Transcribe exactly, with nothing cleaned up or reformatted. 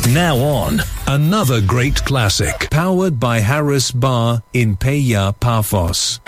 Now on, another great classic, powered by Harris Bar in Peja Paphos.